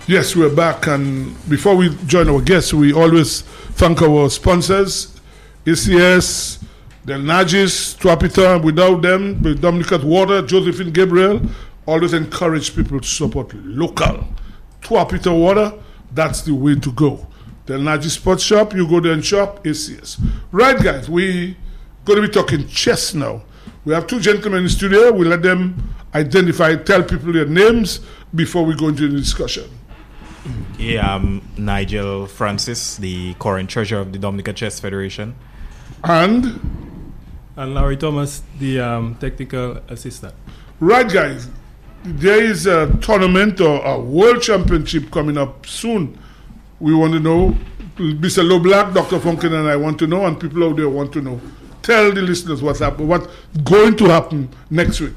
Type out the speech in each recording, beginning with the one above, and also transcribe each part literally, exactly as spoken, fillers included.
Yes, we're back, and before we join our guests, we always thank our sponsors, A C S, Del Najis, Tuapita. Without them, with Dominicat Water, Josephine Gabriel, always encourage people to support local. Tuapita Water, that's the way to go. Del Najis Sports Shop, you go there and shop, A C S. Right, guys, we going to be talking chess now. We have two gentlemen in the studio. We'll let them identify, tell people their names before we go into the discussion. Yeah, I'm Nigel Francis, the current treasurer of the Dominica Chess Federation. And? And Larry Thomas, the um, technical assistant. Right, guys. There is a tournament or a world championship coming up soon. We want to know. Mister Loblack, Doctor Funkin, and I want to know, and people out there want to know. Tell the listeners what's happening, what's going to happen next week.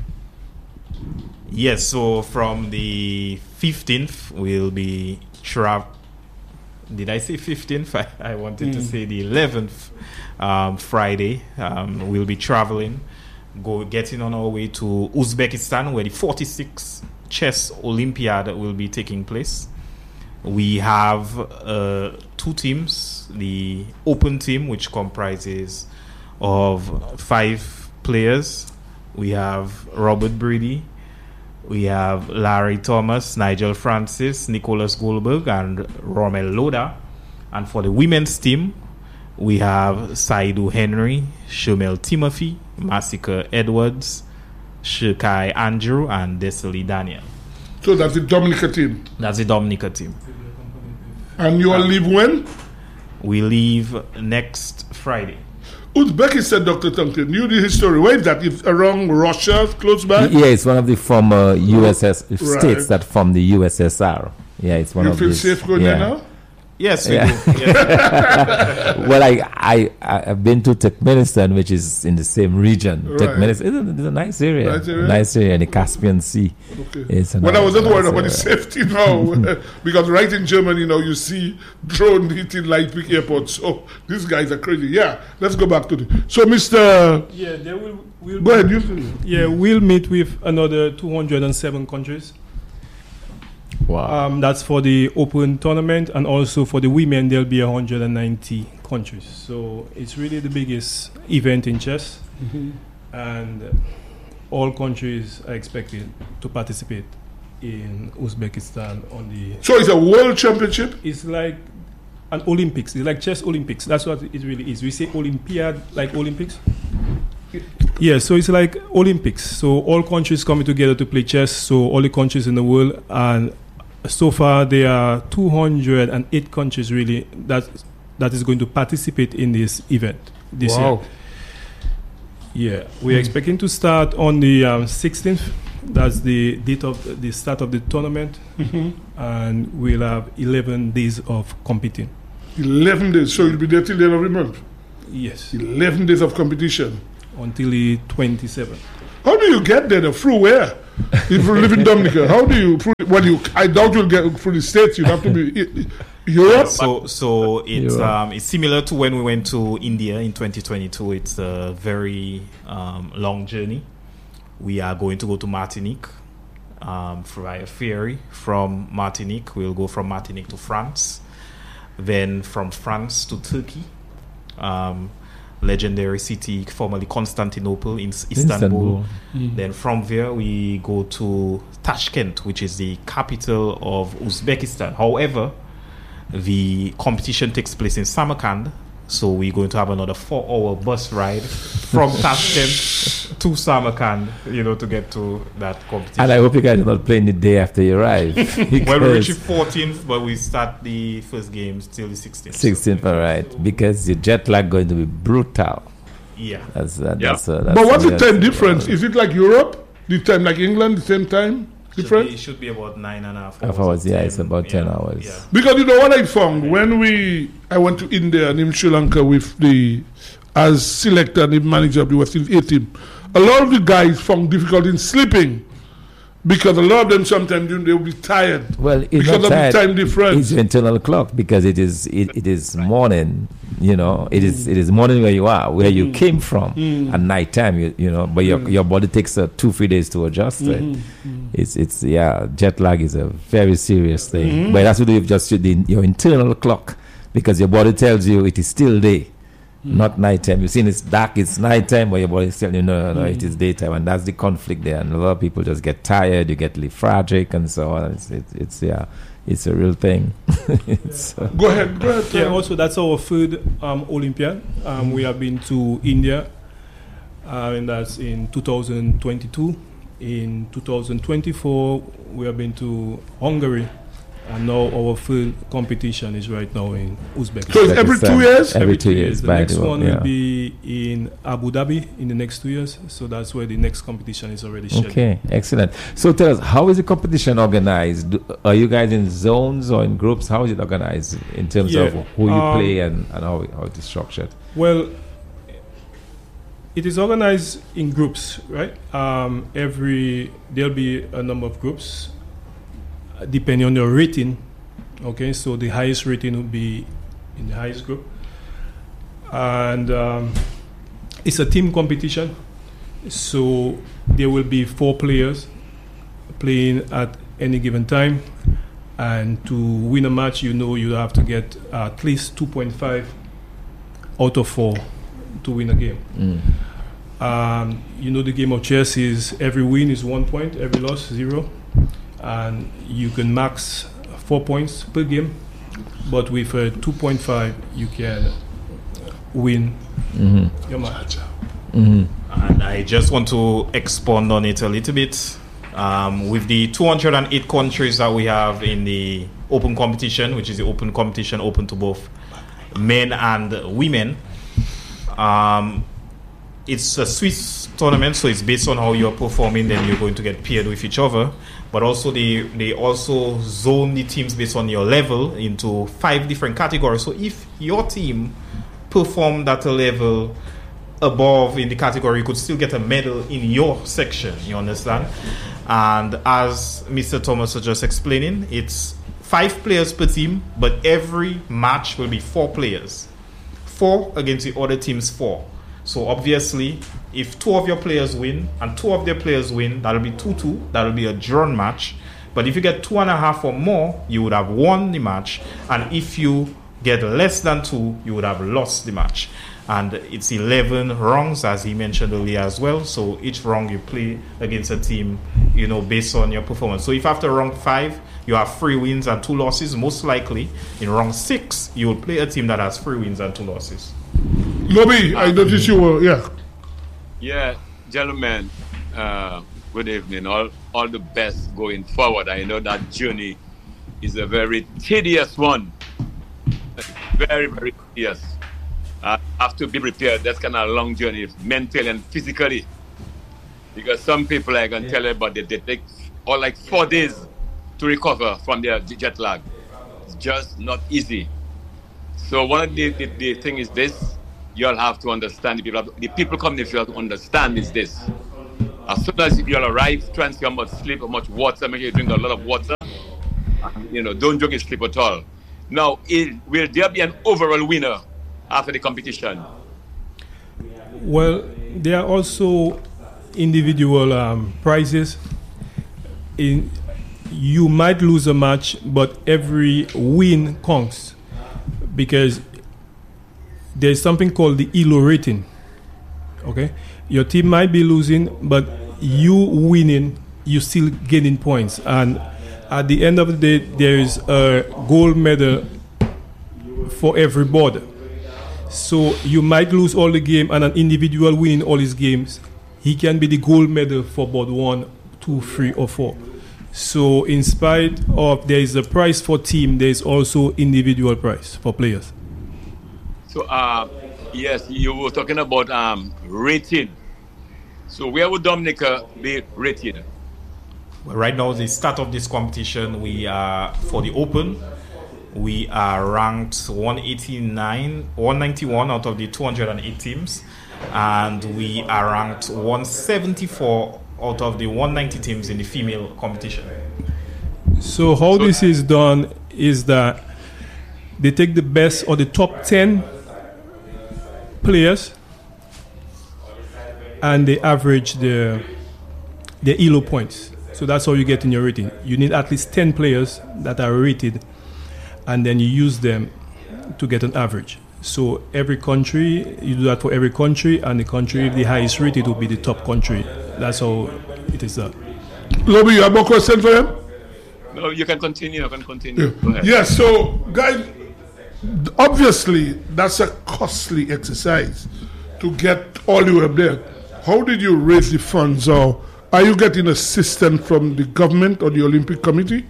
Yes, so from the fifteenth, we'll be tra- Did I say fifteenth? I, I wanted mm. to say the eleventh, um, Friday. Um, we'll be traveling, go getting on our way to Uzbekistan, where the forty-sixth Chess Olympiad will be taking place. We have uh, two teams, the open team, which comprises of five players. We have Robert Brady, we have Larry Thomas, Nigel Francis, Nicholas Goldberg, and Rommel Loda. And for the women's team, we have Saidu Henry, Shumel Timothy, Massacre Edwards, Shekai Andrew, and Desiree Daniel. So that's the Dominica team? That's the Dominica team. And you all um, leave when? We leave next Friday. Uzbekistan, Doctor Tonkin, knew the history. Where is that? It's around Russia, close by? Yeah, it's one of the former U S S right. states that formed the U S S R. Yeah, it's one you of feel these, safe going yeah. there now? Yes, we yeah. do. Yes. Well, I, I, I've been to Turkmenistan, which is in the same region. Right. Turkmenistan is a, it's a nice area. Nice area? Nice area in the Caspian Sea. Okay. It's a well, nice, I was not nice worried about area. the safety now. Because right in Germany, you know, you see drone hitting Leipzig airport. So these guys are crazy. Yeah, let's go back to the... So, Mister Yeah, there will... We'll go ahead. You yeah, we'll meet with another two hundred seven countries. Wow. Um, that's for the open tournament, and also for the women there'll be one hundred ninety countries. So it's really the biggest event in chess, mm-hmm. and uh, all countries are expected to participate in Uzbekistan on the... So it's a world championship? It's like an Olympics. It's like chess Olympics. That's what it really is. We say Olympiad like Olympics. Yeah, so it's like Olympics. So all countries coming together to play chess. So all the countries in the world, and so far there are two hundred eight countries really that that is going to participate in this event this wow. year. Yeah, we're mm. expecting to start on the um, sixteenth. That's the date of the start of the tournament, mm-hmm. and we'll have eleven days of competing. eleven days. So you'll be there till the end of the month. Yes. eleven days of competition. Until the twenty-seventh. How do you get there? Through where? If you live in Dominica, how do you? Through, well, you. I doubt you'll get through the States. You'd have to be Europe. So, so it's Europe. um, it's similar to when we went to India in twenty twenty-two. It's a very um, long journey. We are going to go to Martinique um, via ferry. From Martinique, we'll go from Martinique to France, then from France to Turkey. Um, legendary city, formerly Constantinople in Istanbul. Istanbul. Mm. Then from there we go to Tashkent, which is the capital of Uzbekistan. However, the competition takes place in Samarkand, so we're going to have another four-hour bus ride from Tashkent to Samarkand, you know, to get to that competition. And I hope you guys are not playing the day after you arrive. Well, we reach the fourteenth, but we start the first games till the sixteenth. sixteenth, all right. Because your jet lag going to be brutal. Yeah. That's, that, Yeah. that's, uh, that's But what's the that's time difference? Is it like Europe? The time like England, the same time difference? Should be, it should be about nine and a half Half hours. hours, of yeah, time. it's about ten Yeah. hours. Yeah. Because you know what I found when we I went to India and in Sri Lanka with the as selector and the manager of the West Indies A team, a lot of the guys found difficulty in sleeping because a lot of them sometimes they will be tired. Well, it's because not of tired. the time difference. It's your internal clock because it is it, it is morning. You know, it is it is morning where you are, where you came from, Mm. and nighttime. You you know, but your your body takes uh, two three days to adjust to Mhm. it. it's it's yeah, jet lag is a very serious thing. Mm-hmm. But that's what you've just the, your internal clock, because your body tells you it is still day, Mm-hmm. not nighttime. You've seen it's dark, it's nighttime, but your body is telling you no, no, no, it Mm-hmm. is daytime, and that's the conflict there. And a lot of people just get tired, you get lethargic, and so on. It's it's, it's yeah, it's a real thing. it's, uh, Go ahead, go ahead. Yeah, Tom. also that's our third um, Olympiad. Um, we have been to India, uh, and that's in two thousand twenty-two. In two thousand twenty-four, we have been to Hungary, and now our third competition is right now in Uzbekistan. So it's every two Uzbekistan. years? Every two years, The by next the way, one yeah. will be in Abu Dhabi in the next two years. So that's where the next competition is already scheduled. Okay, excellent. So tell us, how is the competition organized? Do, are you guys in zones or in groups? How is it organized in terms Yeah, of who you um, play and, and how, how it is structured? Well, it is organized in groups, right? Um, every there'll be a number of groups uh, depending on your rating. Okay, so the highest rating will be in the highest group, and um, it's a team competition. So there will be four players playing at any given time, and to win a match, you know you have to get at least two point five out of four to win a game. Mm. Um, you know the game of chess is every win is one point, every loss zero, and you can max four points per game, but with a two point five you can win Mm-hmm. your match. Mm-hmm. And I just want to expand on it a little bit. Um, with the two hundred eight countries that we have in the open competition, which is the open competition open to both men and women, um, it's a Swiss tournament, so it's based on how you're performing, then you're going to get paired with each other. But also they, they also zone the teams based on your level into five different categories. So if your team performed at a level above in the category, you could still get a medal in your section, you understand? And as Mister Thomas was just explaining, it's five players per team, but every match will be four players. Four against the other team's four. So obviously, if two of your players win and two of their players win, that'll be two two. That'll be a drawn match. But if you get two and a half or more, you would have won the match. And if you get less than two, you would have lost the match. And it's eleven rounds, as he mentioned earlier as well. So each round you play against a team, you know, based on your performance. So if after round five, you have three wins and two losses, most likely in round six, you will play a team that has three wins and two losses. Lobby, I noticed you were, yeah. Yeah, gentlemen, uh, good evening. All, all the best going forward. I know that journey is a very tedious one. Very, very tedious. Uh, have to be prepared. That's kind of a long journey, mentally and physically. Because some people, I can tell you about it, they take all like four days to recover from their jet lag. It's just not easy. So one of the, the, the thing is this, you all have to understand, the people, have, the people coming, if you have to understand is this. As soon as you all arrive, try and see how much sleep, how much water, make sure you drink a lot of water. You know, don't drink and sleep at all. Now, it, will there be an overall winner after the competition? Well, there are also individual um, prizes. In you might lose a match, but every win counts because there's something called the E L O rating. Okay, your team might be losing, but you winning, you still gaining points, and at the end of the day, there is a gold medal for every board. So you might lose all the game, and an individual winning all his games, he can be the gold medal for board one, two, three, or four. So in spite of there is a prize for team, there is also individual prize for players. So, uh, yes, you were talking about um, rating. So where would Dominica be rated? Well, right now, the start of this competition, we are, for the Open, we are ranked one eighty-nine, one ninety-one out of the two hundred eight teams. And we are ranked one seventy-four out of the one ninety teams in the female competition. So how this is done is that they take the best or the top ten players and they average the the E L O points. So that's how you get in your rating. You need at least ten players that are rated, and then you use them to get an average. So every country, you do that for every country, and the country with the highest rated will be the top country. That's how it is done. Lobby, you have more questions for him? No, you can continue. You can continue. Yeah. Go ahead. Yeah, so, guys, obviously, that's a costly exercise to get all you up there. How did you raise the funds, or are you getting assistance from the government or the Olympic Committee?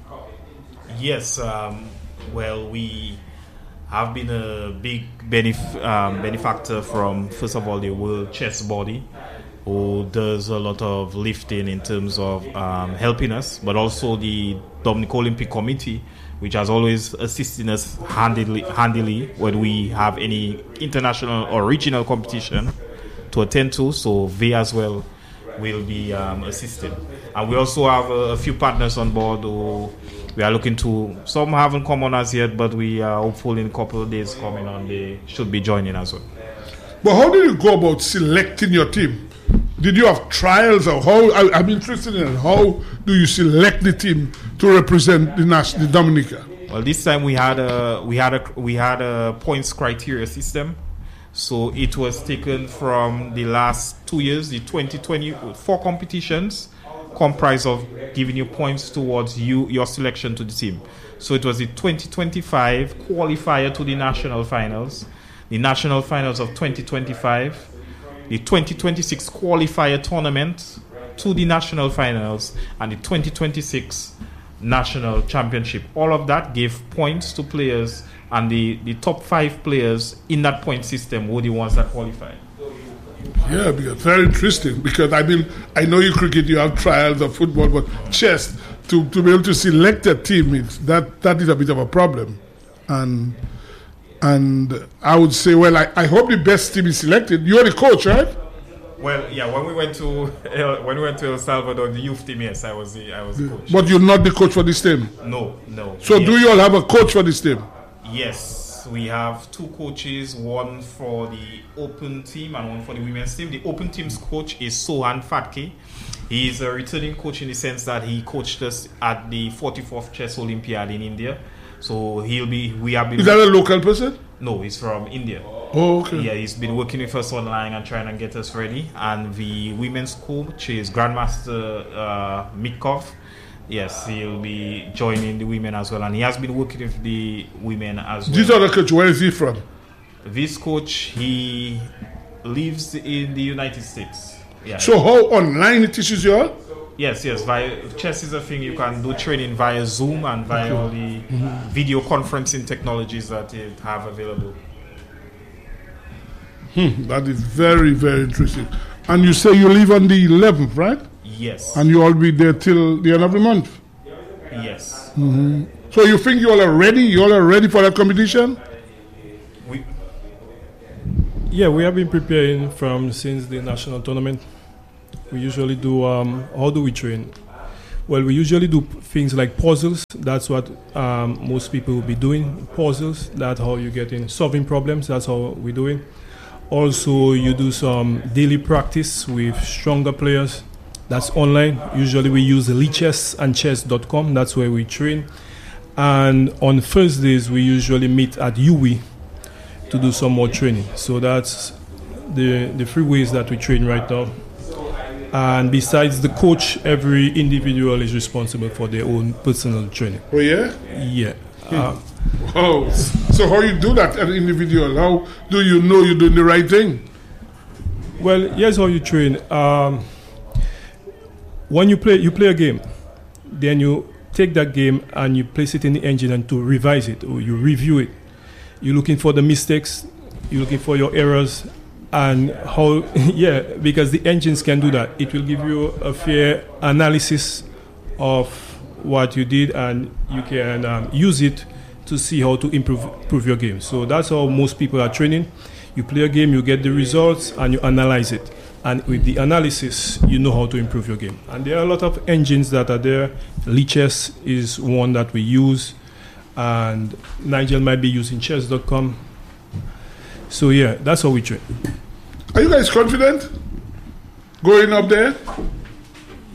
Yes, um, well, we have been a big benef- um, benefactor from, first of all, the World Chess Body, who does a lot of lifting in terms of um, helping us, but also the Dominican Olympic Committee, which has always assisted us handily, handily when we have any international or regional competition to attend to, so they as well will be um, assisted. And we also have a, a few partners on board who we are looking to. Some haven't come on as yet, but we are hopeful in a couple of days coming on, they should be joining as well. But how did you go about selecting your team? Did you have trials, or how? I, I'm interested in how do you select the team to represent the national, the Dominica? Well, this time we had a we had a we had a points criteria system. So it was taken from the last two years, the twenty twenty-four competitions, comprised of giving you points towards you your selection to the team. So it was the twenty twenty-five qualifier to the national finals, the national finals of twenty twenty-five, the twenty twenty-six qualifier tournament to the national finals, and the twenty twenty-six national championship. All of that gave points to players, and the, the top five players in that point system were the ones that qualified. Yeah, because very interesting. Because I mean, I know you cricket, you have trials of football, but chess, to, to be able to select a team, it's, that that is a bit of a problem. And and I would say, well, I, I hope the best team is selected. You're the coach, right? Well, yeah. When we went to El, when we went to El Salvador, the youth team, yes, I was the I was the coach. But you're not the coach for this team. No, no. So yes. do you all have a coach for this team? Yes, we have two coaches, one for the open team and one for the women's team. The open team's coach is Sohan Fatke. He is a returning coach in the sense that he coached us at the forty-fourth Chess Olympiad in India. So he'll be. We have been. Is that a local person? No, he's from India. Oh, okay. Yeah, he's been working with us online and trying to get us ready. And the women's coach is Grandmaster uh, Mikov. Yes, he'll be joining the women as well, and he has been working with the women as well. This other coach, where is he from? This coach, he lives in the United States. Yeah. So how online he teaches you all? Yes, yes. Via chess is a thing you can do training via Zoom and via all the mm-hmm. video conferencing technologies that they have available. Hmm, that is very, very interesting. And you say you leave on the eleventh, right? Yes. And you all be there till the end of the month? Yes. Mm-hmm. So you think you all are ready? You all are ready for that competition? We. Yeah, we have been preparing from since the national tournament. We usually do, um, how do we train? Well, we usually do things like puzzles. That's what um, most people will be doing, puzzles. That's how you get in solving problems. That's how we do it. Also, you do some daily practice with stronger players. That's online. Usually we use Lichess and chess dot com. That's where we train. And on Thursdays, we usually meet at U W I to do some more training. So that's the, the three ways that we train right now. And besides the coach, every individual is responsible for their own personal training. Oh, yeah? Yeah. Hmm. Uh, oh, so how you do that as an individual? How do you know you're doing the right thing? Well, here's how you train. Um, when you play, you play a game, then you take that game and you place it in the engine and to revise it, or you review it. You're looking for the mistakes, you're looking for your errors, and how, yeah, because the engines can do that. It will give you a fair analysis of what you did, and you can um, use it to see how to improve, improve your game. So that's how most people are training. You play a game, you get the results, and you analyze it. And with the analysis, you know how to improve your game. And there are a lot of engines that are there. Lichess is one that we use, and Nigel might be using chess dot com. So yeah, that's how we train. Are you guys confident going up there?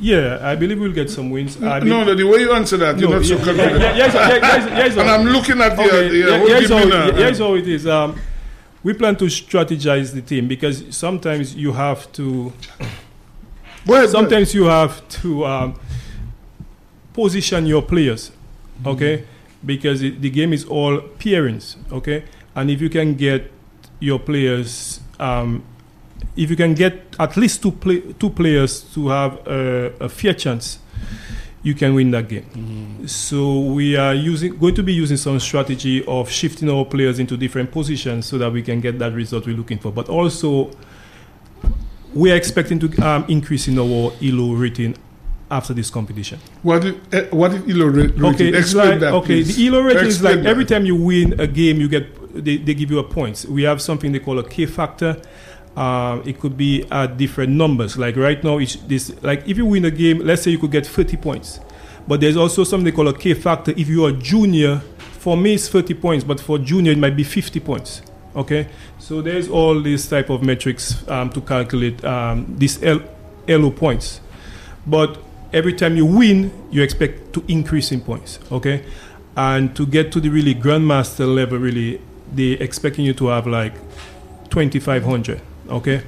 Yeah, I believe we'll get some wins. I No, no, the way you answer that, you're No, not so yeah, confident. yeah, yeah, yes, yeah, yes, yes, And I'm looking at the, Okay, the yeah, whole here's how, demeanor. it- here's how it is. Um, we plan to strategize the team because sometimes you have to. Go ahead, Sometimes you have to um, position your players, okay? Because it, the game is all pairings, okay? And if you can get your players, um, if you can get at least two play, two players to have a, a fair chance, you can win that game. So we are using going to be using some strategy of shifting our players into different positions so that we can get that result we're looking for. But also, we are expecting to um, increase in our E L O rating after this competition. What is, uh, what is E L O ra- rating? Okay, it's Explain like, that, okay. please. The E L O rating is Explain like that. every time you win a game, you get they, they give you a points. We have something they call a K factor. Um, it could be at different numbers. Like right now, it's this. Like if you win a game, let's say you could get thirty points. But there's also something they call a K factor. If you are junior, for me it's thirty points, but for junior it might be fifty points. Okay, so there's all these type of metrics um, to calculate um, these L- LO points. But every time you win, you expect to increase in points. Okay, and to get to the really grandmaster level, really they expecting you to have like twenty-five hundred. Okay.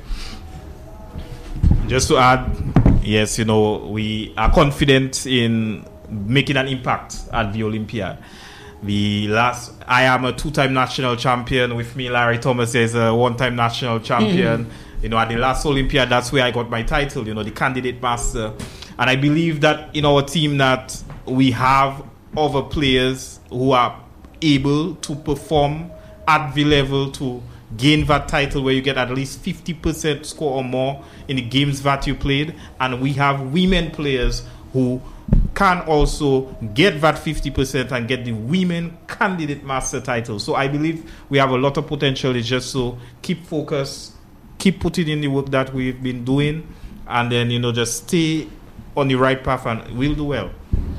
Just to add, yes, you know, we are confident in making an impact at the Olympiad. The last, I am a two-time national champion. With me, Larry Thomas is a one-time national champion. Mm-hmm. You know, at the last Olympiad, that's where I got my title, you know, the candidate master. And I believe that in our team that we have other players who are able to perform at the level to gain that title where you get at least fifty percent score or more in the games that you played. And we have women players who can also get that fifty percent and get the women candidate master title. So I believe we have a lot of potential. It's just so keep focused, keep putting in the work that we've been doing, and then, you know, just stay on the right path and we'll do well.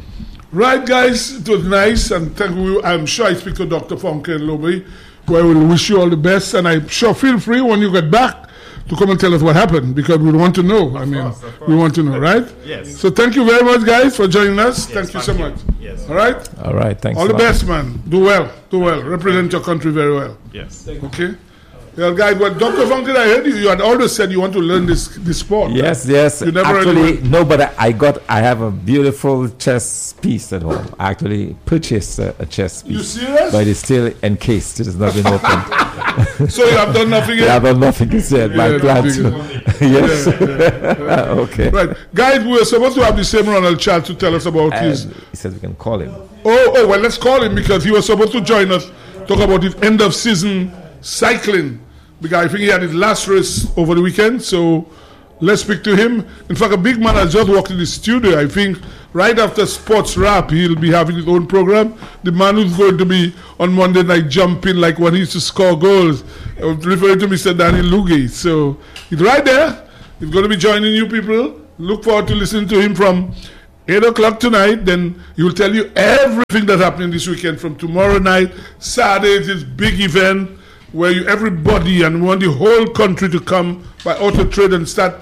Right, guys, it was nice, and thank you. I'm sure I speak to Doctor Funke and Lobi, who I will wish you all the best, and I'm sure feel free when you get back to come and tell us what happened, because we want to know. Of I mean, course, we want to know, right? Yes. So thank you very much, guys, for joining us. Yes, thank you so thank you. much. Yes. All right? All right, thanks. All a the lot. best, man. Do well. Do well. Represent your country very well. Yes. Okay? Yeah, guys, but Doctor Funke, I heard you. You had always said you want to learn this this sport. Yes, yes. You never Actually, really- no, but I, I got. I have a beautiful chess piece at home. I actually purchased a, a chess piece. You serious? But it's still encased. It has not been opened. So you have done nothing I yet? have nothing to say. My Yeah, plan nothing to. Yes. Okay. Right. Guys, we were supposed to have the same Ronald Child to tell us about his... And he said we can call him. Oh, oh, well, let's call him, because he was supposed to join us, talk about his end of season cycling, because I think he had his last race over the weekend. So let's speak to him. In fact, a big man has just walked in the studio. I think right after Sports Wrap, he'll be having his own program. The man who's going to be on Monday night jumping like when he used to score goals, I was referring to Mister Danny Lugie. So he's right there. He's going to be joining you people. Look forward to listening to him from eight o'clock tonight. Then he will tell you everything that's happening this weekend from tomorrow night. Saturday is his big event where you everybody and we want the whole country to come by auto trade and start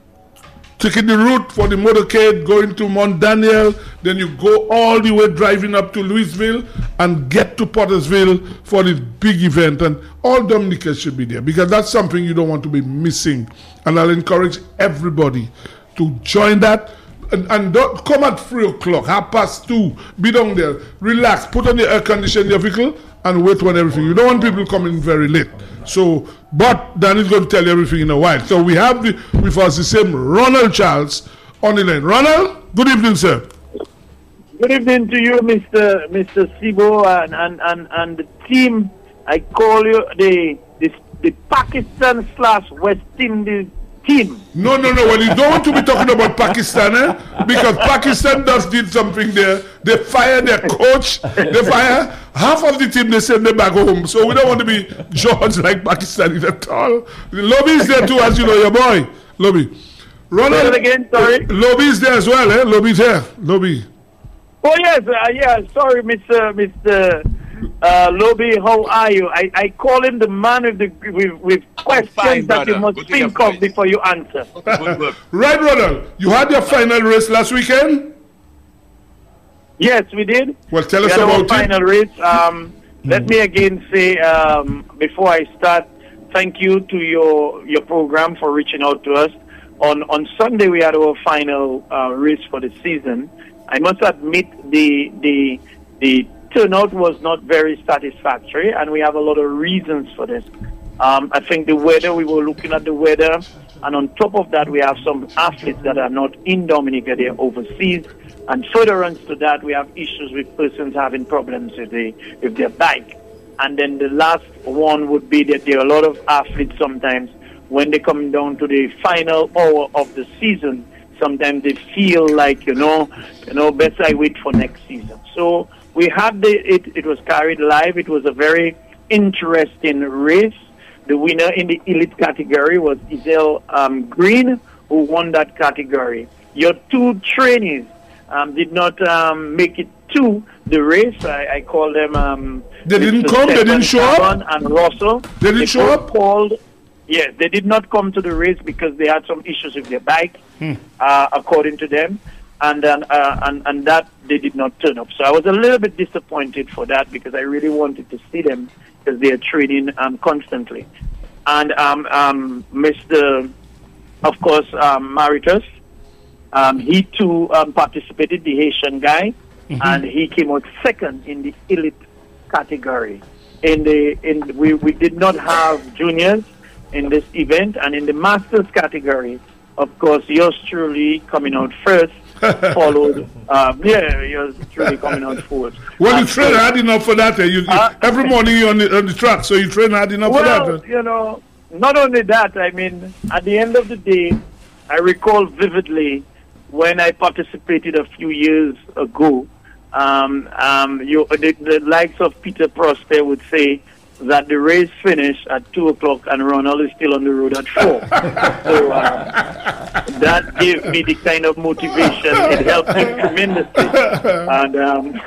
taking the route for the motorcade, going to Mount Daniel, then you go all the way driving up to Louisville and get to Pottersville for this big event. And all Dominicans should be there, because that's something you don't want to be missing. And I'll encourage everybody to join that. And, and don't come at three o'clock, half past two, be down there, relax, put on the air conditioner in your vehicle and wait on everything. You don't want people coming very late. So, but Danny's going to tell you everything in a while. So we have the, with us the same Ronald Charles on the line. Ronald, good evening, sir. Good evening to you, Mister Mister Sibo, and, and, and, and the team. I call you the the, the Pakistan slash West Indies team. No, no, no. Well, you don't want to be talking about Pakistan, eh? Because Pakistan does did something there. They fire their coach. They fire half of the team. They send them back home. So we don't want to be judged like Pakistan at all. The Lobby is there too, as you know, your boy Lobby. Ronald, Say that again, sorry. Lobby is there as well, eh? Lobby's here. Lobby. Oh yes, uh, yeah. Sorry, Mister Mister Uh, Lobby, how are you? I, I call him the man with the with, with questions fine, that you brother. must Good to hear think your of voice. before you answer. Good work. Right, Ronald. You had your final race last weekend. Yes, we did. Well, tell We us had our about it. final race. Um, let me again say, um, before I start, thank you to your your program for reaching out to us. On on Sunday, we had our final uh, race for the season. I must admit the the the turnout was not very satisfactory, and we have a lot of reasons for this. Um, I think the weather, we were looking at the weather, and on top of that, we have some athletes that are not in Dominica, they're overseas. And furtherance to that, we have issues with persons having problems with, the, with their bike. And then the last one would be that there are a lot of athletes sometimes, when they come down to the final hour of the season, sometimes they feel like, you know, you know, best I wait for next season. So we had the, it, it was carried live. It was a very interesting race. The winner in the elite category was Isel um, Green, who won that category. Your two trainees um, did not um, make it to the race. I, I call them... Um, They didn't Mister come? They Stefan didn't show up? Caban And Russell. They didn't show both up? Called, yes, they did not come to the race because they had some issues with their bike, Hmm. uh, according to them. And, then, uh, and and that they did not turn up. So I was a little bit disappointed for that because I really wanted to see them because they are training um, constantly. And um, um, Mister of course, um, Maritus, um, he too um, participated, the Haitian guy, Mm-hmm. and he came out second in the elite category. In the in we, we did not have juniors in this event, and in the masters category, of course, yours truly coming out first, followed. Um, yeah, yours truly coming out fourth. Well, you And train so- hard enough for that. eh? You, you- Uh, every morning you're on the, on the track, so you train hard enough for Well, that. eh? you know, not only that, I mean, at the end of the day, I recall vividly when I participated a few years ago. Um, um, you, the, the likes of Peter Prosper would say that the race finished at two o'clock and Ronald is still on the road at four. So uh, that gave me the kind of motivation. It helped me tremendously. And um,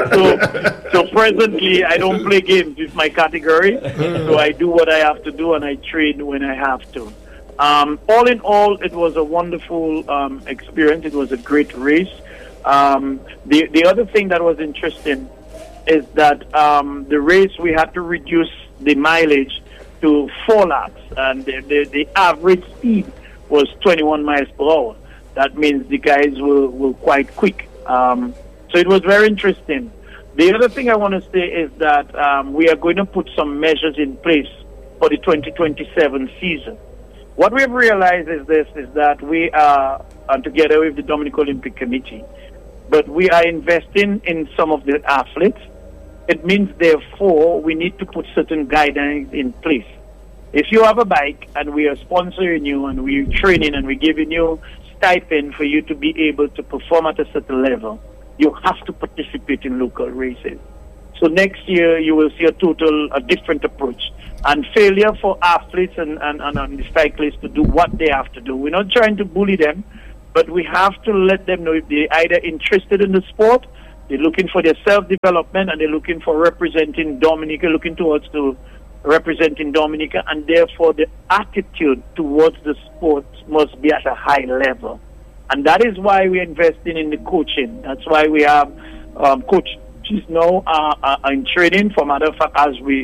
so, so presently, I don't play games with my category. So I do what I have to do and I train when I have to. Um, all in all, it was a wonderful um, experience. It was a great race. Um, the the other thing that was interesting is that um, the race we had to reduce the mileage to four laps, and the, the, the average speed was twenty-one miles per hour. That means the guys were, were quite quick. Um, so it was very interesting. The other thing I want to say is that um, we are going to put some measures in place for the twenty twenty-seven season. What we've realized is this, is that we are, and together with the Dominican Olympic Committee, but we are investing in some of the athletes. It means, therefore, we need to put certain guidelines in place. If you have a bike and we are sponsoring you and we're training and we're giving you stipend for you to be able to perform at a certain level, you have to participate in local races. So next year, you will see a total, a different approach. And failure for athletes and, and, and, and the cyclists to do what they have to do. We're not trying to bully them, but we have to let them know if they're either interested in the sport, they're looking for their self-development, and they're looking for representing Dominica, looking towards to representing Dominica, and therefore the attitude towards the sport must be at a high level. And that is why we're investing in the coaching. That's why we have um, coaches now uh, uh, in training. For matter of fact, as we